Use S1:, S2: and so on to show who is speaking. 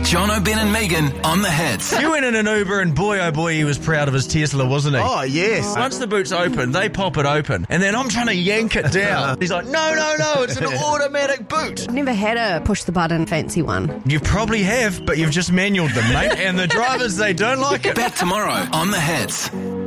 S1: John O'Ben and Megan on the Hits.
S2: You went in an Uber and boy, oh boy, he was proud of his Tesla, wasn't he?
S3: Oh, yes.
S2: Once the boot's open, they pop it open. And then I'm trying to yank it down. He's like, no, it's an automatic boot.
S4: I've never had a push-the-button fancy one.
S2: You probably have, but you've just manualed them, mate. And the drivers, they don't like it.
S1: Back tomorrow on the Hits.